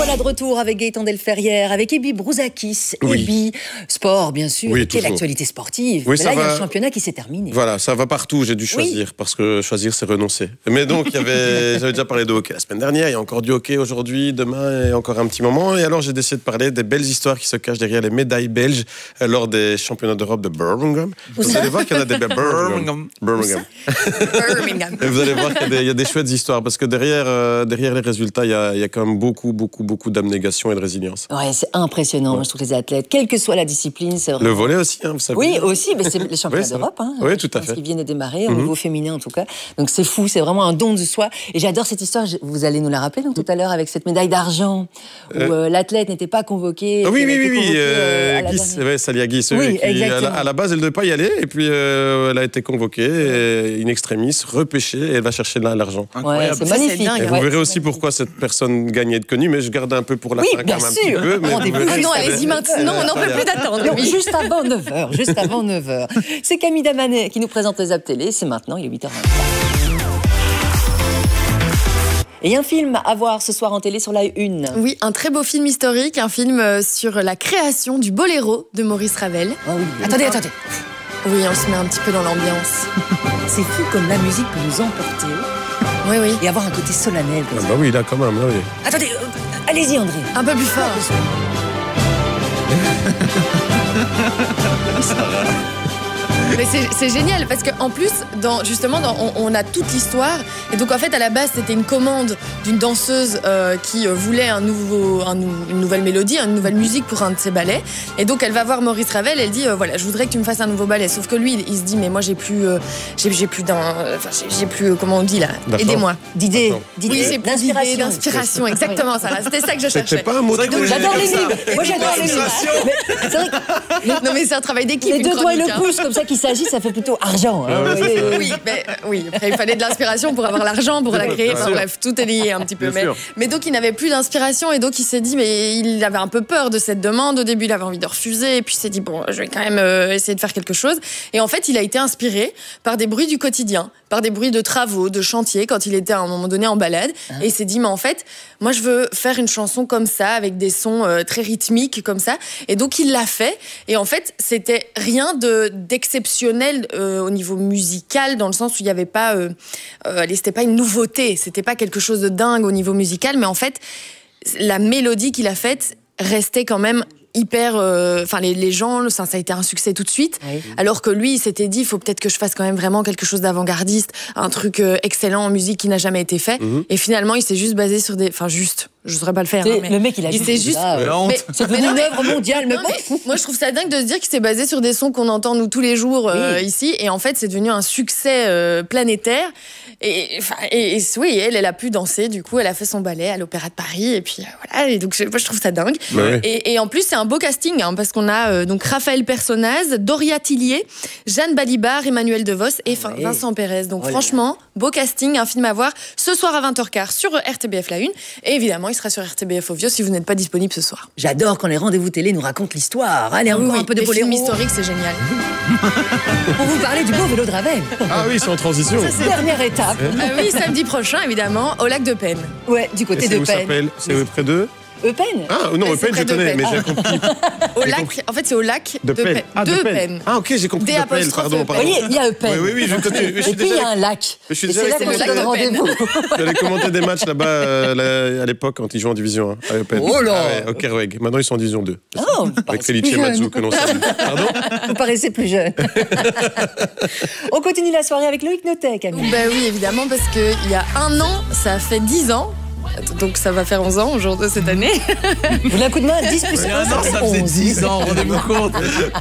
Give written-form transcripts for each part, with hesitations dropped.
voilà de retour avec Gaëtan Delferrière, avec Ebi Brouzakis. Oui. Ebi, sport bien sûr. Oui, Quelle toujours. actualité sportive. Oui, Mais là, il y a le championnat qui s'est terminé. Voilà, ça va partout, j'ai dû choisir, parce que choisir, c'est renoncer. Mais donc, j'avais déjà parlé de hockey la semaine dernière, il y a encore du hockey aujourd'hui, demain et encore un petit moment. Et alors, j'ai décidé de parler des belles histoires qui se cachent derrière les médailles belges lors des championnats d'Europe de Birmingham. Vous allez voir qu'il y en a des Birmingham. Et vous allez voir qu'il y a des chouettes histoires, parce que derrière les résultats, il y a quand même beaucoup d'abnégation et de résilience. Ouais, c'est impressionnant, moi, je trouve, les athlètes, quelle que soit la discipline. C'est vraiment... Le volley aussi, hein, vous savez. Oui, aussi, mais c'est les championnats d'Europe. Hein, oui, tout à fait. Qui viennent de démarrer, au niveau féminin en tout cas. Donc c'est fou, c'est vraiment un don de soi. Et j'adore cette histoire, vous allez nous la rappeler donc, tout à l'heure avec cette médaille d'argent, où l'athlète n'était pas convoqué. Oui, Salia Guis, oui, qui à la base, elle ne devait pas y aller, et puis elle a été convoquée, in extremis, repêchée, et elle va chercher l'argent. Ouais, c'est magnifique. Et vous verrez aussi pourquoi cette personne gagne et être connue, mais je garde un peu pour la fin quand même un petit peu. Non, allez-y maintenant, on n'en peut plus d'attendre. Juste avant 9h. C'est Camille Damanet qui nous présente les Zap Télé, c'est maintenant, il est 8h25. Et un film à voir ce soir en télé sur la Une. Oui, un très beau film historique, un film sur la création du boléro de Maurice Ravel. Ah oui. Attendez. Oui, on se met un petit peu dans l'ambiance. C'est fou comme la musique peut nous emporter. Oui. Et avoir un côté solennel. Comme ça. Bah oui, là quand même. Oui. Attendez, allez-y André. Un peu plus fort. Mais c'est génial parce qu'en plus, on a toute l'histoire. Et donc en fait, à la base, c'était une commande d'une danseuse qui voulait une nouvelle mélodie, une nouvelle musique pour un de ses ballets. Et donc elle va voir Maurice Ravel, elle dit voilà, je voudrais que tu me fasses un nouveau ballet. Sauf que lui, il se dit mais moi j'ai plus comment on dit là, aidez-moi. D'idées. Oui, j'ai plus d'idées, d'inspiration, exactement ça. C'était ça que je cherchais. C'était pas un mot. J'adore les livres. Moi j'adore les livres. C'est vrai que non mais c'est un travail d'équipe. Les deux doigts et le pouce comme ça qui s'agit, ça fait plutôt argent. Hein. Oui. Après, il fallait de l'inspiration pour avoir l'argent, pour la créer. Enfin, bref, tout est lié un petit peu. Mais donc, il n'avait plus d'inspiration et donc, il s'est dit, mais il avait un peu peur de cette demande. Au début, il avait envie de refuser et puis il s'est dit, bon, je vais quand même essayer de faire quelque chose. Et en fait, il a été inspiré par des bruits du quotidien, par des bruits de travaux, de chantiers, quand il était à un moment donné en balade. Et il s'est dit, mais en fait, moi, je veux faire une chanson comme ça, avec des sons très rythmiques comme ça. Et donc, il l'a fait. Et en fait, c'était rien d'exceptionnel au niveau musical, dans le sens où il n'y avait pas... c'était pas une nouveauté, c'était pas quelque chose de dingue au niveau musical, mais en fait, la mélodie qu'il a faite restait quand même hyper... les gens, ça a été un succès tout de suite, alors que lui, il s'était dit, il faut peut-être que je fasse quand même vraiment quelque chose d'avant-gardiste, un truc excellent en musique qui n'a jamais été fait. Et finalement, il s'est juste basé sur des... Enfin, juste... Je ne saurais pas le faire. Hein, mais le mec, il a juste... C'est devenu une œuvre mondiale. Moi, je trouve ça dingue de se dire qu'il s'est basé sur des sons qu'on entend, nous, tous les jours ici. Et en fait, c'est devenu un succès planétaire. Et oui, elle a pu danser. Du coup, elle a fait son ballet à l'Opéra de Paris. Et puis, voilà. Et donc, moi, je trouve ça dingue. Et en plus, c'est un beau casting, hein, parce qu'on a donc Raphaël Personnaz, Doria Tillier, Jeanne Balibar, Emmanuel DeVos et Vincent Pérez. Donc, franchement, beau casting, un film à voir ce soir à 20h15 sur RTBF La Une. Et évidemment, il sera sur RTBF Ovio si vous n'êtes pas disponible ce soir. J'adore quand les rendez-vous télé nous racontent l'histoire. Allez, encore un peu de boléro. Les films historiques, c'est génial. Pour vous parler du beau vélo de Ravel. Ah oui, c'est en transition. Dernière étape. Oui, samedi prochain, évidemment, au lac de Penne. Ouais, du côté de Penne. C'est près de... Eupen. Ah non, Eupen, je connais, mais j'ai compris. Au lac, en fait, c'est au lac de Penne. De Penne. Ah ok, j'ai compris. De Penne, pardon. Vous voyez, il y a Eupen. Oui, je continue. Et puis il y a un lac. Je suis déjà rendez-vous. J'allais commenter des matchs là-bas à l'époque quand ils jouaient en division 1 à Eupen. Oh là. Au Kerweg. Maintenant ils sont en division 2. Oh, avec Felice Mazou que l'on salue. Pardon. Vous paraissez plus jeune. On continue la soirée avec Loïc Notet, Camille. Ben oui, évidemment, parce qu'il y a un an, ça a fait 10 ans. Donc ça va faire 11 ans au jour de cette année. Vous voulez un coup de main 10 plus 1, ça faisait 10 ans, rendez-vous compte.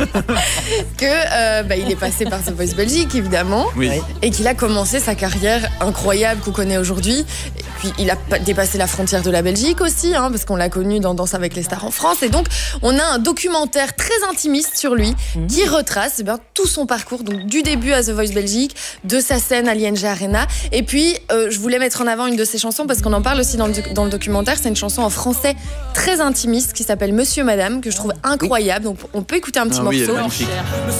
Il est passé par The Voice Belgique, évidemment, et qu'il a commencé sa carrière incroyable qu'on connaît aujourd'hui. Et puis il a dépassé la frontière de la Belgique aussi, hein, parce qu'on l'a connu dans Danse avec les stars en France. Et donc on a un documentaire très intimiste sur lui qui retrace tout son parcours, donc du début à The Voice Belgique, de sa scène à l'ING Arena. Et puis je voulais mettre en avant une de ses chansons parce qu'on en parle aussi dans le documentaire. C'est une chanson en français très intimiste qui s'appelle Monsieur Madame, que je trouve incroyable. Donc on peut écouter un petit morceau.